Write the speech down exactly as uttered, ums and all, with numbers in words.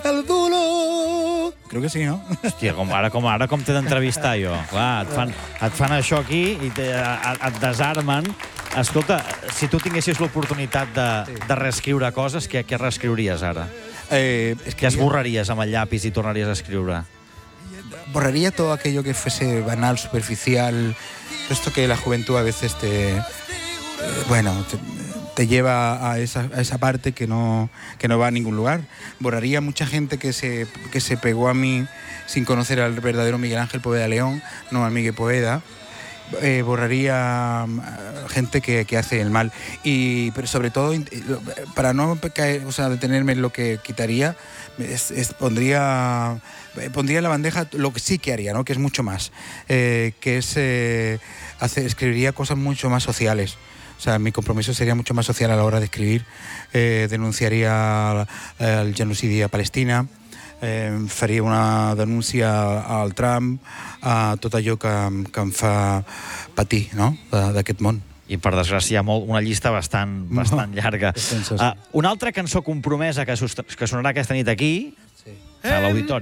el dolor. Creo que sí, no? Hòstia, com ara com, ara com t'he d'entrevistar jo. Clar, et fan, et fan això aquí i te, et desarmen. Escolta, si tu tinguessis l'oportunitat de, de reescriure coses, què, què reescriuries ara? Eh, es Què esborraries amb el llapis i tornaries a escriure? Borraría todo aquello que fuese banal, superficial, esto que la juventud a veces te, eh, bueno, te, te lleva a esa, a esa parte que no, que no va a ningún lugar. Borraría mucha gente que se, que se pegó a mí sin conocer al verdadero Miguel Ángel Poveda León, no al Miguel Poveda. Eh, borraría gente que, que hace el mal y pero sobre todo para no caer, o sea, detenerme en lo que quitaría, es, es, pondría pondría en la bandeja lo que sí que haría, ¿no? Que es mucho más, eh, que es eh, hacer, escribiría cosas mucho más sociales. O sea, mi compromiso sería mucho más social a la hora de escribir. Eh, denunciaría el genocidi a Palestina. Eh, faria una denúncia al Trump, a tot allò que, que em fa patir, no?, d'aquest món. I, per desgràcia, hi ha molt, una llista bastant, bastant llarga. Uh, una altra cançó compromesa que, que sonarà aquesta nit aquí, sí, a l'auditori.